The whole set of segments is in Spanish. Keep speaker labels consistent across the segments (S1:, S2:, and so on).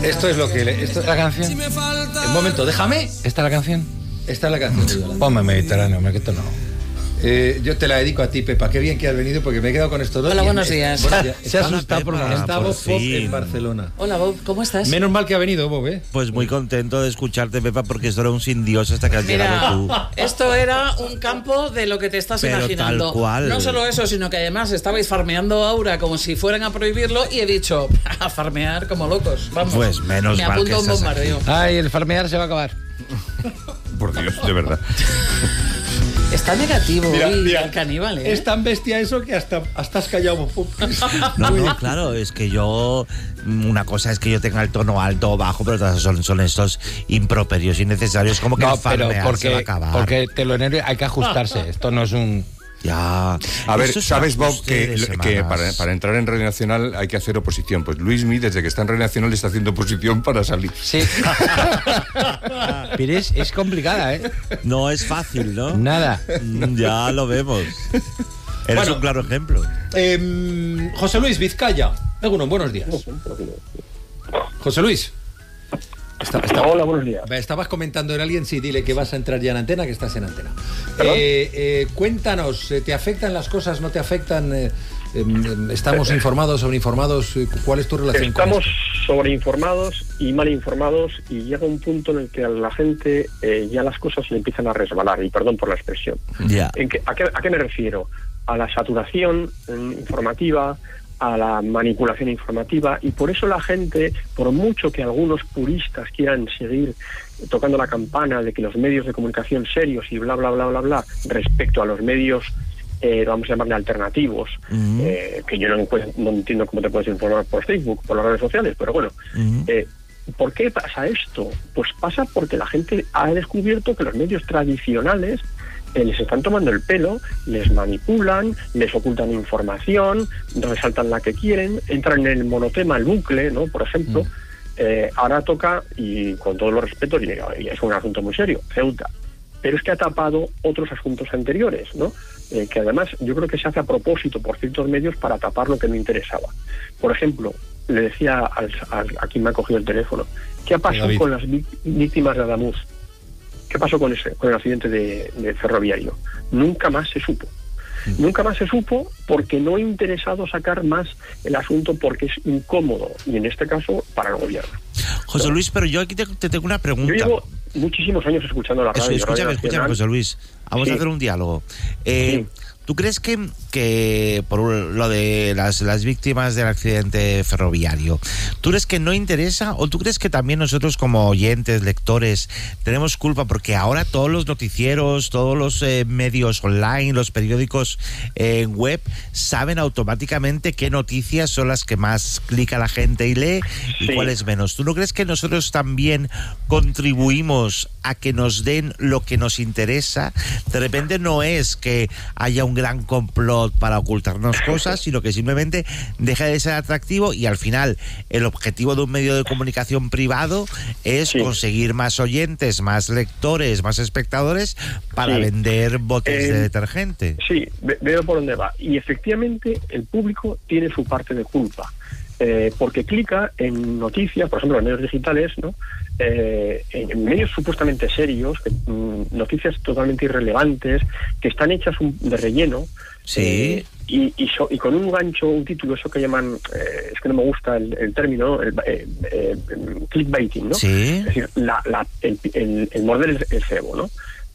S1: Esto es lo que... Esto es la canción. Un momento, déjame.
S2: ¿Esta es la canción?
S1: Esta es la canción.
S2: Ponme Mediterráneo, me quito no.
S1: Yo te la dedico a ti, Pepa. Qué bien que has venido porque me he quedado con esto.
S3: Hola, buenos días.
S2: Se ha asustado por la
S1: Está Bob Pop en Barcelona.
S3: Hola, Bob, ¿cómo estás?
S1: Menos mal que ha venido, Bob, ¿eh?
S4: Pues muy contento de escucharte, Pepa, porque esto era un sin Dios hasta que has llegado tú.
S3: Esto era un campo de lo que te estás imaginando.
S4: Tal cual.
S3: No solo eso, sino que además estabais farmeando Aura como si fueran a prohibirlo y he dicho, a farmear como locos. Vamos.
S4: Pues menos
S3: me
S4: mal
S3: apunto
S4: que
S3: a un
S4: estás
S3: bombardeo.
S2: Ay, el farmear se va a acabar.
S1: Por Dios, de verdad.
S3: Está negativo
S1: Mira,
S3: el caníbal, ¿eh?
S1: Es tan bestia eso que hasta has callado.
S4: No, claro, es que yo... Una cosa es que yo tenga el tono alto o bajo, pero otras son estos improperios innecesarios, como que el farmear se va a acabar.
S2: Porque te lo enerve, hay que ajustarse. Esto no es un...
S4: Ya.
S5: A ver, ¿sabes, Bob, que para entrar en Radio Nacional hay que hacer oposición? Pues Luismi, desde que está en Radio Nacional, está haciendo oposición para salir.
S2: Sí. Pero es complicada, ¿eh?
S4: No es fácil, ¿no?
S2: Nada.
S4: Ya lo vemos. Eres un claro ejemplo.
S1: José Luis Vizcaya. Buenos días. José Luis.
S6: Hola, buenos días.
S1: Estabas comentando en alguien, sí, dile que vas a entrar ya en antena, que estás en antena. Cuéntanos, ¿te afectan las cosas, no te afectan? ¿Estamos informados, sobreinformados? ¿Cuál es tu relación con esto?
S6: Estamos sobreinformados y mal informados y llega un punto en el que a la gente ya las cosas le empiezan a resbalar, y perdón por la expresión.
S4: Yeah.
S6: ¿A qué me refiero? A la saturación informativa, a la manipulación informativa, y por eso la gente, por mucho que algunos puristas quieran seguir tocando la campana de que los medios de comunicación serios y bla, bla, bla, bla, bla, respecto a los medios, vamos a llamarle alternativos, que yo no entiendo cómo te puedes informar por Facebook, por las redes sociales, pero bueno, ¿por qué pasa esto? Pues pasa porque la gente ha descubierto que los medios tradicionales les están tomando el pelo, les manipulan, les ocultan información, resaltan la que quieren, entran en el monotema, el bucle, ¿no? Por ejemplo, ahora toca, y con todos los respetos, y es un asunto muy serio, Ceuta, pero es que ha tapado otros asuntos anteriores, ¿no? Que además yo creo que se hace a propósito por ciertos medios para tapar lo que no interesaba. Por ejemplo, le decía a quien me ha cogido el teléfono, ¿qué ha pasado con las víctimas de Adamuz? ¿Qué pasó con el accidente de ferroviario? Nunca más se supo. Nunca más se supo porque no ha interesado sacar más el asunto porque es incómodo, y en este caso para el gobierno.
S4: José Luis, pero yo aquí te tengo una pregunta.
S6: Yo llevo muchísimos años escuchando la radio.
S4: Escúchame, José Luis. Vamos a hacer un diálogo. Sí. ¿Tú crees que por lo de las víctimas del accidente ferroviario, tú crees que no interesa, o tú crees que también nosotros como oyentes, lectores, tenemos culpa porque ahora todos los noticieros, todos los medios online, los periódicos web, saben automáticamente qué noticias son las que más clica la gente y lee y cuáles menos? ¿Tú no crees que nosotros también contribuimos a que nos den lo que nos interesa? De repente no es que haya un gran complot para ocultarnos cosas, sino que simplemente deja de ser atractivo, y al final el objetivo de un medio de comunicación privado es conseguir más oyentes, más lectores, más espectadores para vender botes de detergente.
S6: Sí, veo por dónde va. Y efectivamente el público tiene su parte de culpa. Porque clica en noticias, por ejemplo, en medios digitales, ¿no? En medios supuestamente serios, noticias totalmente irrelevantes, que están hechas de relleno, y con un gancho, un título, eso que llaman, es que no me gusta el término, clickbaiting, ¿no?
S4: Sí.
S6: Es decir, el morder el cebo, ¿no?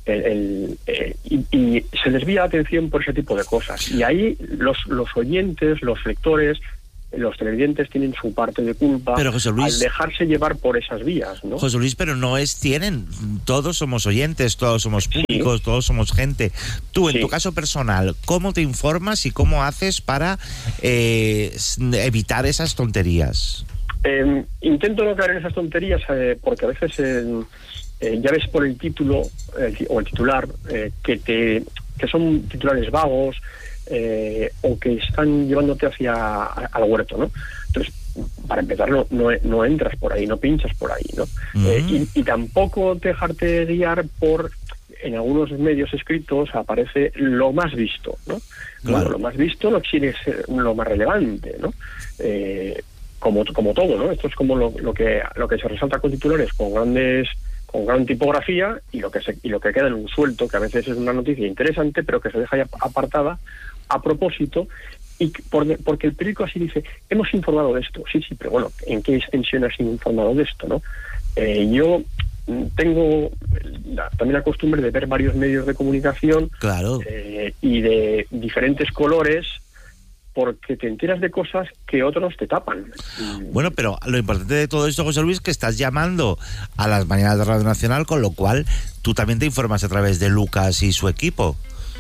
S6: Y se desvía la atención por ese tipo de cosas. Y ahí los oyentes, los lectores, los televidentes tienen su parte de culpa, pero José Luis, al dejarse llevar por esas vías, ¿no?
S4: José Luis, pero tienen, todos somos oyentes, todos somos públicos, todos somos gente. Tú, en tu caso personal, ¿cómo te informas y cómo haces para evitar esas tonterías?
S6: Intento no caer en esas tonterías porque a veces ya ves por el título o el titular que son titulares vagos, o que están llevándote al huerto, ¿no? Entonces, para empezar, no entras por ahí, no pinchas por ahí, ¿no? Y tampoco dejarte guiar por, en algunos medios escritos aparece lo más visto, ¿no? Claro. Bueno, lo más visto no quiere ser lo más relevante, ¿no? como todo, ¿no? Esto es como lo que se resalta con titulares con gran tipografía y lo que queda en un suelto, que a veces es una noticia interesante, pero que se deja ya apartada a propósito, y porque el periódico así dice, hemos informado de esto. Sí, pero bueno, ¿en qué extensión has informado de esto, no? Yo tengo también la costumbre de ver varios medios de comunicación,
S4: claro,
S6: y de diferentes colores, porque te enteras de cosas que otros te tapan.
S4: Bueno, pero lo importante de todo esto, José Luis, es que estás llamando a las mañanas de Radio Nacional, con lo cual tú también te informas a través de Lucas y su equipo.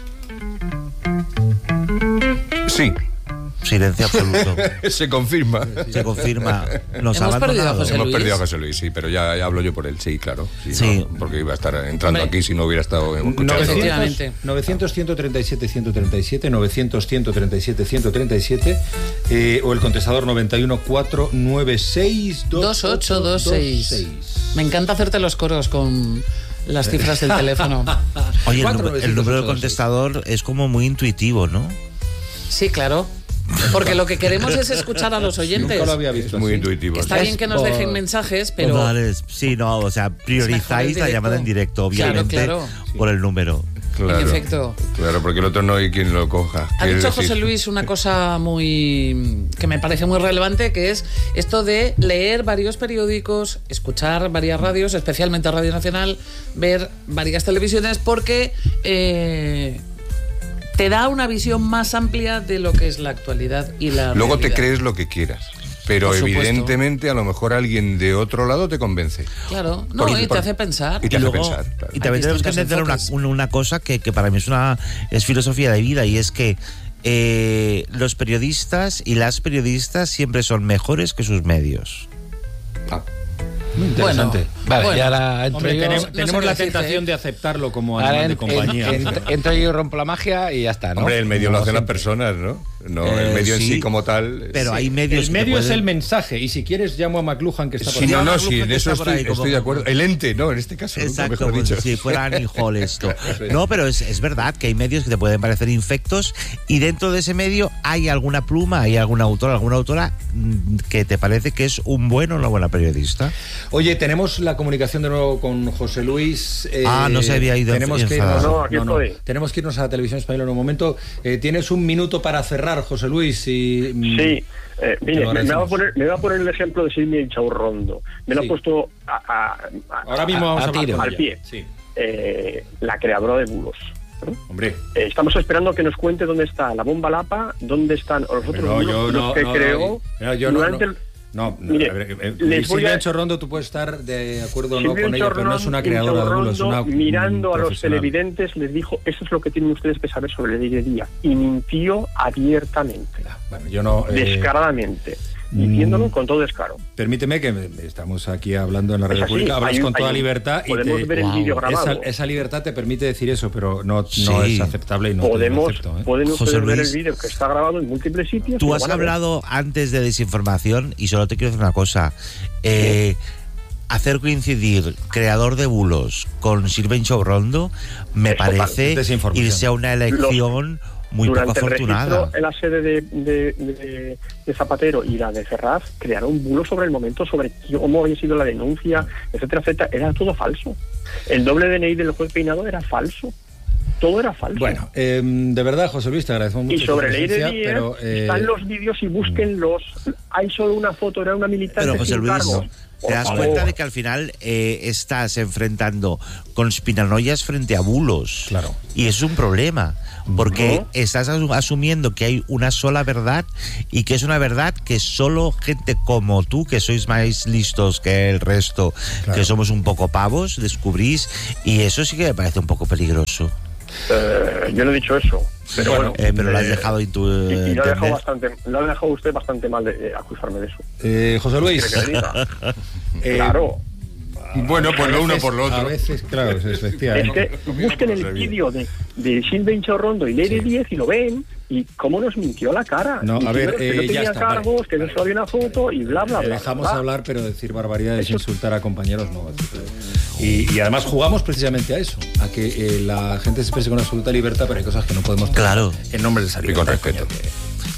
S5: Sí.
S4: Silencio absoluto.
S5: Se confirma.
S4: Se confirma.
S3: Hemos perdido a José Luis.
S5: Hemos perdido a José Luis, sí, pero ya hablo yo por él, sí, claro.
S4: Sí.
S5: No, porque iba a estar entrando aquí si no hubiera estado escuchando.
S1: 900-137-137, 900-137-137, o el contestador 91-496-2826.
S3: Me encanta hacerte los coros con las cifras del teléfono.
S4: Oye, el número del contestador es como muy intuitivo, ¿no?
S3: Sí, claro. Porque lo que queremos es escuchar a los oyentes.
S1: Nunca lo había visto.
S5: Es muy
S1: así.
S5: intuitivo.
S3: Está bien que nos dejen mensajes, pero...
S4: Vale, sí, no, o sea, priorizáis la llamada en directo, obviamente,
S3: claro.
S4: por el número.
S5: Claro,
S3: en efecto.
S5: Claro, porque el otro no hay quien lo coja.
S3: Ha dicho José Luis una cosa que me parece muy relevante, que es esto de leer varios periódicos, escuchar varias radios, especialmente Radio Nacional, ver varias televisiones, porque te da una visión más amplia de lo que es la actualidad y la
S5: Luego
S3: realidad.
S5: te crees lo que quieras. Pero evidentemente a lo mejor alguien de otro lado te convence.
S3: Claro, no, y te hace pensar.
S5: Y te hace pensar, claro.
S4: Y también tenemos que entender una cosa que para mí es filosofía de vida, y es que los periodistas y las periodistas siempre son mejores que sus medios.
S1: Muy interesante.
S2: Vale, y ahora
S1: tenemos la tentación de aceptarlo como animal de compañía.
S2: Entro yo y rompo la magia y ya está, ¿no?
S5: Hombre, el medio lo hacen las personas, ¿no? No, el medio en sí como tal.
S4: Pero hay medios.
S1: El medio es el mensaje, y si quieres llamo a McLuhan, que está por ahí.
S5: Sí, en eso estoy de acuerdo. El ente, ¿no? En este caso.
S4: Exacto, pues, si fuera Annie Hall esto. No, pero es verdad que hay medios que te pueden parecer infectos, y dentro de ese medio hay alguna pluma, hay alguna autora que te parece que es un buen o una buena periodista.
S1: Oye, tenemos la comunicación de nuevo con José Luis.
S4: No se había ido.
S1: Tenemos que irnos a la televisión española en un momento. Tienes un minuto para cerrar, José Luis. Sí,
S6: mire, me va a poner el ejemplo de Silvia Inchaurrondo. Me lo ha puesto
S1: ahora mismo vamos a
S6: hablar al pie.
S1: Sí.
S6: La creadora de bulos.
S1: Hombre,
S6: estamos esperando que nos cuente dónde está la bomba Lapa, dónde están los otros bulos, los que creó durante
S1: Silvia Inchaurrondo, tú puedes estar de acuerdo o no con ella, pero no es una creadora de bulos, es una
S6: mirando a los televidentes les dijo, eso es lo que tienen ustedes que saber sobre el día, y mintió abiertamente, descaradamente, diciéndolo con todo descaro.
S1: Permíteme que estamos aquí hablando en la radio pública, hablas con toda libertad,
S6: podemos ver el vídeo grabado.
S1: Esa libertad te permite decir eso, pero no es aceptable y no
S6: podemos,
S1: lo acepto,
S6: pueden ustedes ver el vídeo que está grabado en múltiples sitios.
S4: Tú has hablado antes de desinformación, y solo te quiero decir una cosa. Hacer coincidir creador de bulos con Silvia Inchaurrondo me parece irse a una elección muy poco afortunada.
S6: En la sede de Zapatero y la de Ferraz crearon bulos sobre el momento, sobre cómo había sido la denuncia, etcétera, etcétera. Era todo falso. El doble DNI del juez Peinado era falso. Todo era falso.
S1: Bueno, de verdad, José Luis, te agradezco mucho.
S6: Y sobre Ley de 10 están los vídeos y búsquenlos. Hay solo una foto, era una militante.
S4: Pero José
S6: sin
S4: Luis,
S6: cargos.
S4: ¿te das cuenta de que al final estás enfrentando conspiranoias frente a bulos?
S1: Claro.
S4: Y es un problema, porque estás asumiendo que hay una sola verdad, y que es una verdad que solo gente como tú, que sois más listos que el resto, que somos un poco pavos, descubrís, y eso sí que me parece un poco peligroso.
S6: Yo no he dicho eso. Pero bueno,
S4: pero lo has dejado y
S6: lo ha dejado usted bastante mal de acusarme de eso.
S1: José Luis.
S6: Claro.
S5: Bueno, por lo uno por lo otro.
S1: A veces, claro, efectivamente.
S6: Es que busquen el vídeo de Silvia Inchaurrondo y Ley 10 y lo ven, y cómo nos mintió la cara.
S1: No, a ver,
S6: que no tenía
S1: ya está,
S6: cargos,
S1: vale.
S6: que no solo había una foto y bla, bla, bla.
S1: Dejamos hablar, pero decir barbaridades, insultar a compañeros no. Y además jugamos precisamente a eso, a que la gente se exprese con absoluta libertad, pero hay cosas que no podemos
S4: claro,
S1: en nombre de esa libertad.
S5: Y con respeto.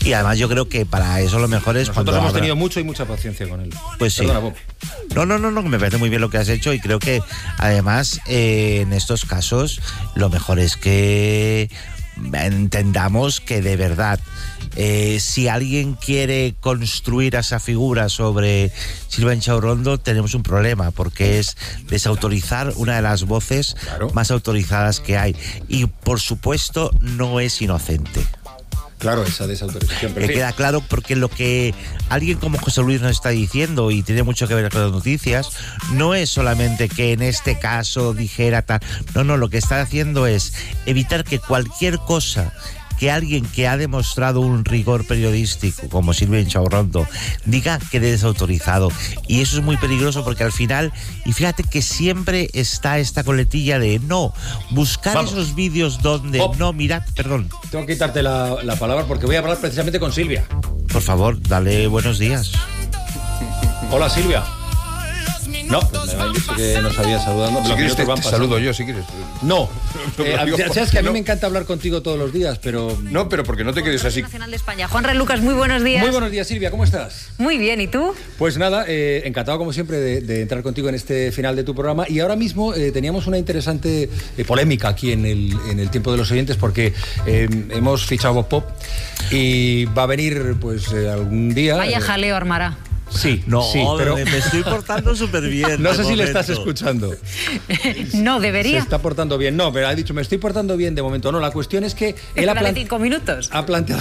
S4: Y además yo creo que para eso lo mejor es
S1: Nosotros hemos tenido mucho y mucha paciencia con él.
S4: Pues sí.
S1: Perdona, Bob.
S4: No, me parece muy bien lo que has hecho y creo que además en estos casos lo mejor es que entendamos que de verdad si alguien quiere construir esa figura sobre Silvia Inchaurrondo, tenemos un problema, porque es desautorizar una de las voces más autorizadas que hay, y por supuesto no es inocente.
S1: Claro, esa desautorización.
S4: Me queda claro, porque lo que alguien como José Luis nos está diciendo, y tiene mucho que ver con las noticias, no es solamente que en este caso dijera tal. No, lo que está haciendo es evitar que cualquier cosa que alguien que ha demostrado un rigor periodístico como Silvia Inchaurrondo diga que desautorizado, y eso es muy peligroso, porque al final, y fíjate que siempre está esta coletilla de no, buscar esos vídeos donde no, mirad, perdón.
S1: Tengo que quitarte la palabra porque voy a hablar precisamente con Silvia.
S4: Por favor, dale buenos días.
S1: Hola, Silvia. No, pues me habéis dicho que nos había saludado.
S5: Si quieres te saludo yo, si quieres.
S1: No, sabes que a mí me encanta hablar contigo todos los días, pero...
S5: No, pero porque no te quedes así.
S7: Nacional de España. Juanra Lucas, muy buenos días.
S1: Muy buenos días, Silvia, ¿cómo estás?
S7: Muy bien, ¿y tú?
S1: Pues nada, encantado como siempre de entrar contigo en este final de tu programa, y ahora mismo teníamos una interesante polémica aquí en el tiempo de los oyentes, porque hemos fichado Bob Pop y va a venir pues algún día...
S7: Vaya jaleo armará.
S1: Sí,
S4: pero me estoy portando súper bien.
S1: No sé si le estás escuchando.
S7: No, debería.
S1: Se está portando bien. No, pero ha dicho, me estoy portando bien de momento. No, la cuestión es que él
S7: ha 5 minutos.
S1: Ha planteado,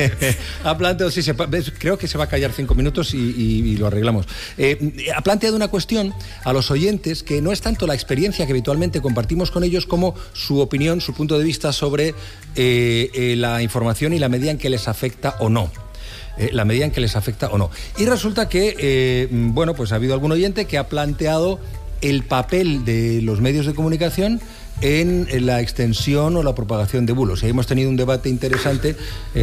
S1: sí, creo que se va a callar 5 minutos y lo arreglamos. Ha planteado una cuestión a los oyentes que no es tanto la experiencia que habitualmente compartimos con ellos, como su opinión, su punto de vista sobre la información y la medida en que les afecta o no. La medida en que les afecta o no. Y resulta que, pues ha habido algún oyente que ha planteado el papel de los medios de comunicación en la extensión o la propagación de bulos. Y hemos tenido un debate interesante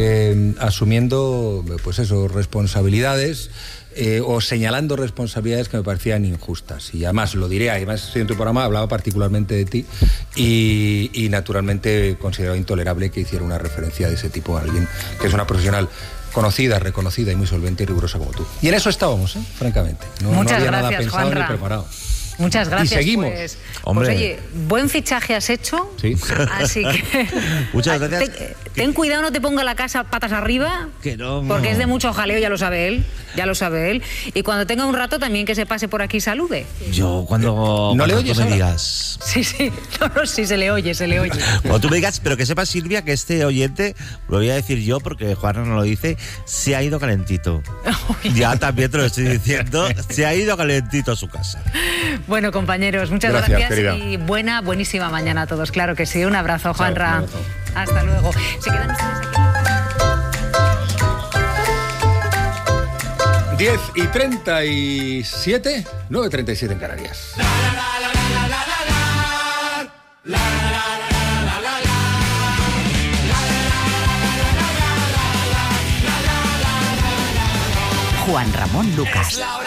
S1: asumiendo, pues eso, responsabilidades o señalando responsabilidades que me parecían injustas. Y además, lo diré, además en tu programa hablaba particularmente de ti y naturalmente consideraba intolerable que hiciera una referencia de ese tipo a alguien que es una profesional conocida, reconocida y muy solvente y rigurosa como tú. Y en eso estábamos, francamente.
S7: Muchas
S1: había
S7: gracias,
S1: nada pensado
S7: Juanra.
S1: ni preparado.
S7: Muchas gracias.
S1: Y seguimos.
S4: Hombre.
S7: Pues oye, buen fichaje has hecho.
S1: Sí.
S7: Así que...
S4: Muchas gracias.
S7: Ten cuidado, no te ponga la casa patas arriba.
S4: Que no.
S7: Porque es de mucho jaleo, ya lo sabe él. Y cuando tenga un rato también que se pase por aquí y salude.
S4: Yo cuando
S1: le oyes
S4: tú me
S1: ahora?
S4: digas...
S7: Sí, no, sí, se le oye.
S4: Cuando tú me digas, pero que sepas, Silvia, que este oyente, lo voy a decir yo porque Juana no lo dice, se ha ido calentito. Ya también te lo estoy diciendo, se ha ido calentito a su casa.
S7: Bueno, compañeros, muchas gracias
S1: querida.
S7: y buenísima mañana a todos. Claro que sí, un abrazo, Juanra.
S1: Un abrazo.
S7: Hasta luego. Se quedan ustedes aquí.
S1: 10:37, 9:37 en Canarias.
S8: Juan Ramón Lucas.